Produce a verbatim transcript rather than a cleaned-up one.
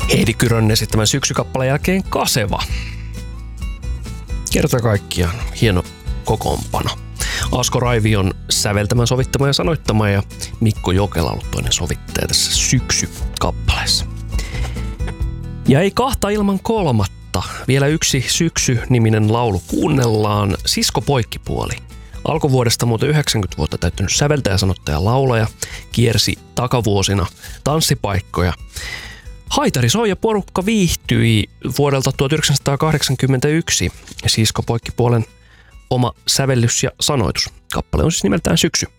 Heidi Kyrön esittämän Syksy-kappaleen jälkeen Kaseva. Kerta kaikkiaan hieno kokoonpano. Asko Raivi on säveltämään, sovittamaan ja sanoittamaan ja Mikko Jokela ollut toinen sovittaja tässä Syksy-kappaleessa. Ja ei kahta ilman kolmatta. Vielä yksi Syksy-niminen laulu kuunnellaan. Sisko Poikkipuoli. Alkuvuodesta muuten yhdeksänkymmentä vuotta täyttänyt säveltäjä, sanottaja, laulaja. Kiersi takavuosina tanssipaikkoja. Haitari soi ja porukka viihtyi vuodelta tuhatyhdeksänsataakahdeksankymmentäyksi. Sisko Poikkipuolen oma sävellys ja sanoitus. Kappale on siis nimeltään Syksy.